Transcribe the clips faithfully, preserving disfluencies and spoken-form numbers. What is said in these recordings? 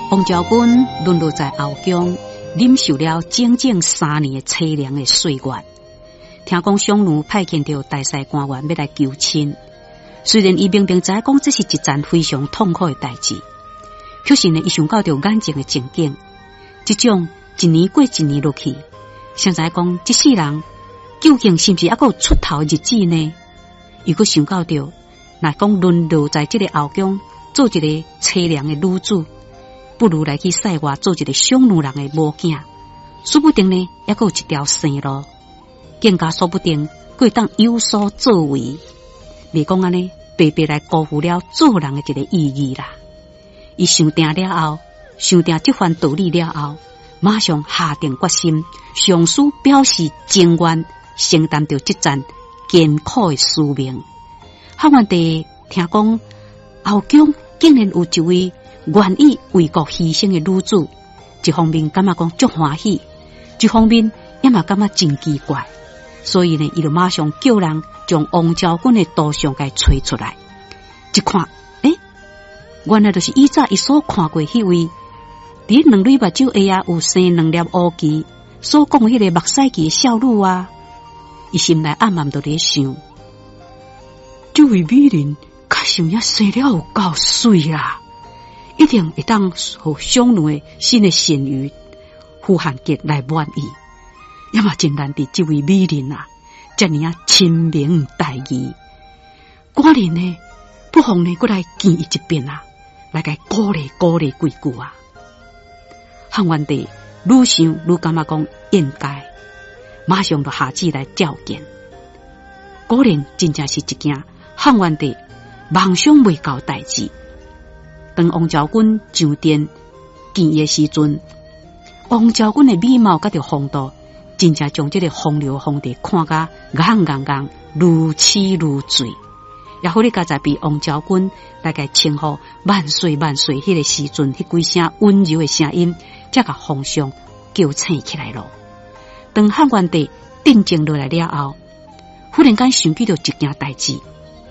王昭君沦落在后宫，忍受了整整三年的凄凉的岁月。听讲匈奴派遣到大西官员要来求亲，虽然伊明明知讲这是一件非常痛苦的代志，可是呢，伊想到着眼前的情景，这种一年过一年落去，谁知讲这世人究竟是不是还有出头的日子呢？如果想到着，若讲沦落在这个后宫做一个凄凉的女子，不如来去塞外做一个匈奴人的母囝，说不定呢，还有一条生路，更加说不定会当有所作为。未讲安尼，白白来辜负了做人的一个意义啦。伊想定了后，想定这番道理了后，马上下定决心，上书表示情愿承担着这战艰苦的使命。汉桓帝听讲后宫竟然有一位愿意为国牺牲的女子，一方面感觉讲足欢喜，一方面也嘛感觉真奇怪，所以呢，伊就马上叫人将王昭君的图像给吹出来。一看，诶，原来就是以早伊所看过迄位，伫两蕊目睭下啊有生两粒乌旗，所讲迄个目屎旗的少女啊。伊心内暗暗就咧想，这位美人确实也生了有够水啦，一定会当互匈奴的新的贤余呼汉杰来满意。也嘛真难得这位美人啊，遮尔啊亲民待义，寡人呢不妨呢过来见伊一遍啊，来个鼓励鼓励几句啊。汉桓帝愈想愈感觉讲应该，马上就下旨来召见。果然真正是一件汉桓帝梦想未到代志。当王昭君上殿见伊的时阵，王昭君的美貌甲着风度，真正将这个风流皇帝看甲眼眼眼如痴如醉。也好，你刚才比王昭君大概称呼万岁万岁迄个时阵，迄几声温柔的声音，才甲皇上叫醒起来咯。当汉桓帝定静落来了后，忽然间想起到一件代志。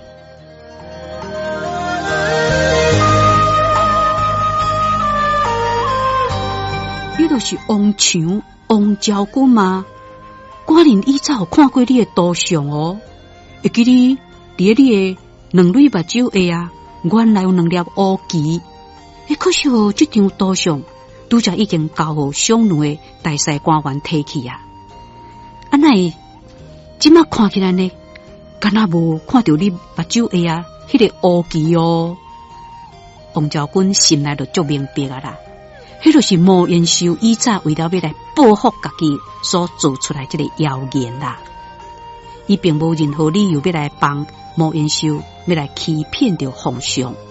你就是王强王昭君吗？寡人以早看过你的图像哦，会记你伫你的两蕊目睭下啊，原来有两粒乌旗。诶，可是哦，这张图像拄则已经交互匈奴的大西官员提去啊。啊，那即马看起来呢，敢若无看到你目睭下啊，迄个乌旗哦。王昭君心内就足明白啊啦。迄就是莫延寿以早为了要来报复家己所做出来这个谣言啦。伊并无任何理由要来帮莫延寿，要来欺骗着皇上。